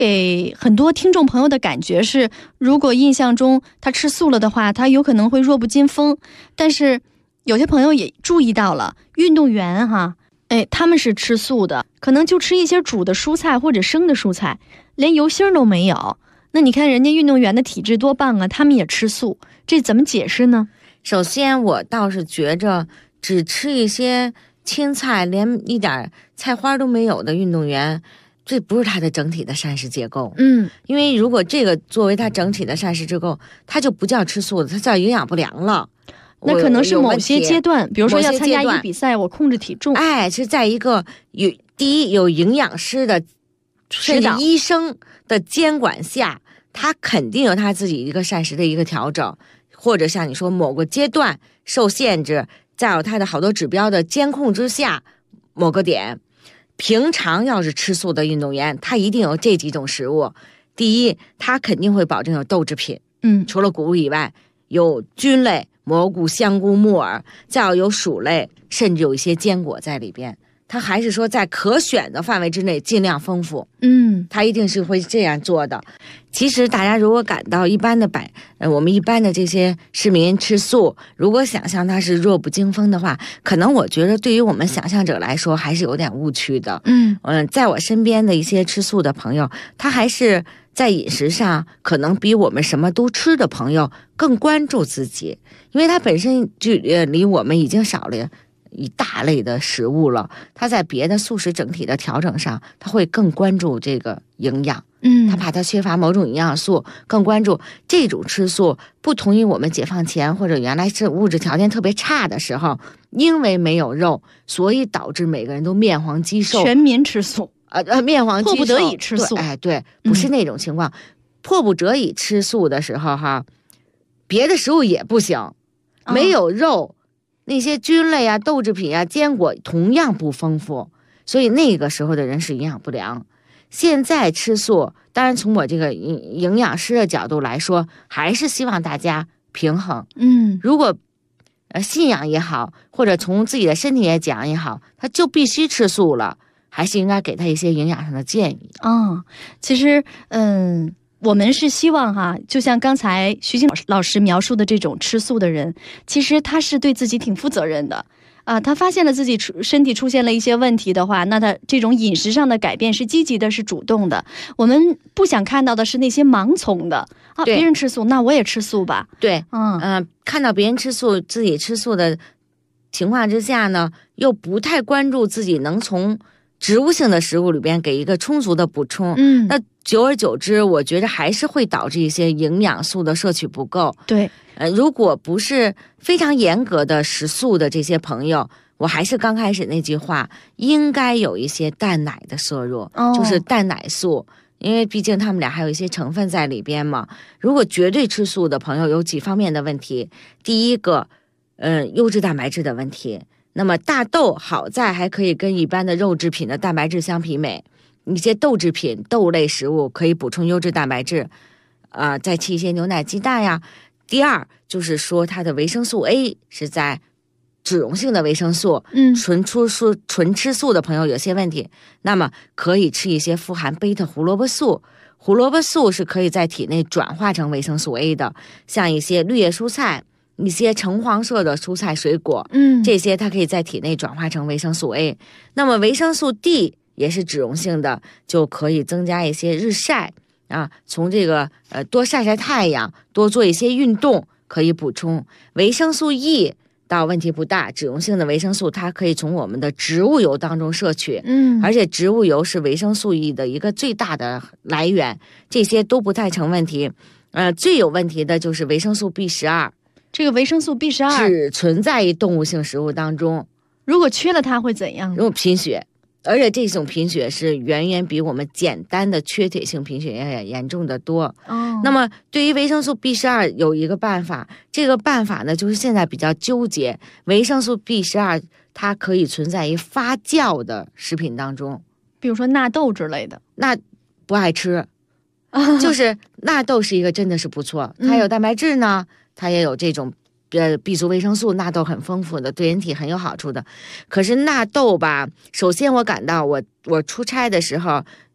给很多听众朋友的感觉是，如果印象中他吃素了的话，他有可能会弱不禁风。但是有些朋友也注意到了，运动员哈，他们是吃素的，可能就吃一些煮的蔬菜或者生的蔬菜，连油星都没有。那你看人家运动员的体质多棒啊，他们也吃素，这怎么解释呢？ 首先我倒是觉着只吃一些青菜，连一点菜花都没有的运动员，这不是他的整体的膳食结构。因为如果这个作为他整体的膳食结构，他就不叫吃素的，他叫营养不良了。 那可能是某些阶段，比如说要参加一个比赛，我控制体重， 是在一个第一有营养师的甚至医生的监管下，他肯定有他自己一个膳食的一个调整，或者像你说某个阶段受限制，在有他的好多指标的监控之下，某个点平常要是吃素的运动员，他一定有这几种食物。第一，他肯定会保证有豆制品，除了谷物以外，有菌类、蘑菇、香菇、木耳，再有薯类，甚至有一些坚果在里边。他还是说在可选的范围之内尽量丰富，他一定是会这样做的。其实大家如果感到一般的我们一般的这些市民吃素，如果想象他是弱不禁风的话，可能我觉得对于我们想象者来说还是有点误区的。在我身边的一些吃素的朋友，他还是在饮食上可能比我们什么都吃的朋友更关注自己，因为他本身就离我们已经少了一大类的食物了，他在别的素食整体的调整上，他会更关注这个营养，他怕他缺乏某种营养素，更关注这种吃素。不同于我们解放前或者原来是物质条件特别差的时候，因为没有肉，所以导致每个人都面黄肌瘦， 全民吃素， 面黄肌瘦， 迫不得已吃素。 对，不是那种情况，迫不得已吃素的时候哈，别的食物也不行，没有肉。那些菌类啊、豆制品啊、坚果同样不丰富，所以那个时候的人是营养不良。现在吃素，当然从我这个营养师的角度来说，还是希望大家平衡。如果信仰也好，或者从自己的身体也讲也好，他就必须吃素了，还是应该给他一些营养上的建议。 其实我们是希望哈，就像刚才徐静老师描述的这种吃素的人，其实他是对自己挺负责任的他发现了自己身体出现了一些问题的话，那他这种饮食上的改变是积极的，是主动的。我们不想看到的是那些盲从的别人吃素，那我也吃素吧。 对，看到别人吃素，自己吃素的情况之下呢，又不太关注自己能从植物性的食物里边给一个充足的补充，那久而久之，我觉得还是会导致一些营养素的摄取不够。 对， 如果不是非常严格的食素的这些朋友，我还是刚开始那句话，应该有一些蛋奶的摄入，就是蛋奶素，因为毕竟他们俩还有一些成分在里边嘛。如果绝对吃素的朋友，有几方面的问题。第一个，优质蛋白质的问题。那么大豆好在还可以跟一般的肉制品的蛋白质相媲美，一些豆制品、豆类食物可以补充优质蛋白质，再吃一些牛奶、鸡蛋呀。第二就是说，它的维生素 A 是在脂溶性的维生素，纯吃素的朋友有些问题，那么可以吃一些富含贝塔胡萝卜素。胡萝卜素是可以在体内转化成维生素 A 的，像一些绿叶蔬菜。一些橙黄色的蔬菜水果，这些它可以在体内转化成维生素 A。那么维生素 D 也是脂溶性的，就可以增加一些日晒从这个多晒晒太阳，多做一些运动可以补充。维生素 E 倒问题不大，脂溶性的维生素它可以从我们的植物油当中摄取，而且植物油是维生素 E 的一个最大的来源，这些都不太成问题。最有问题的就是维生素 B12。 这个维生素 B12 只存在于动物性食物当中， 如果缺了它会怎样？ 如果贫血，而且这种贫血是远远比我们简单的缺铁性贫血要严重的多。那么对于维生素 B12 有一个办法，这个办法呢就是现在比较纠结，维生素 B12 它可以存在于发酵的食品当中， 比如说纳豆之类的， 那不爱吃。就是纳豆是一个真的是不错，它有蛋白质呢，它也有这种B 族维生素，纳豆很丰富的，对人体很有好处的。可是纳豆吧，首先我感到我出差的时候，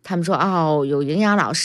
他们说哦，有营养老师